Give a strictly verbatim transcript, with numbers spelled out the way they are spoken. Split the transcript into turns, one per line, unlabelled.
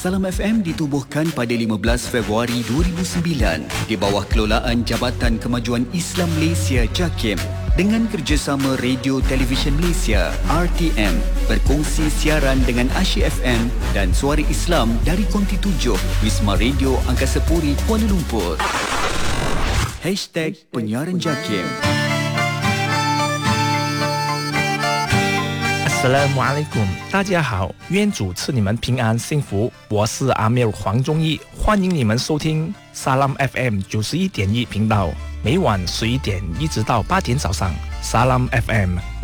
Salam F M ditubuhkan pada lima belas Februari dua ribu sembilan di bawah kelolaan Jabatan Kemajuan Islam Malaysia JAKIM dengan kerjasama Radio Televisyen Malaysia R T M berkongsi siaran dengan Asyik F M dan Suara Islam dari Konti tujuh Wisma Radio Angkasa Puri Kuala Lumpur. Hashtag Penyiaran JAKIM.
Assalamualaikum， 大家好，愿主持你们平安幸福。我是阿缪黄忠义，欢迎你们收听 Salam F M 九十一点一频道，每晚十一点一直到八点早上 ，Salam F M。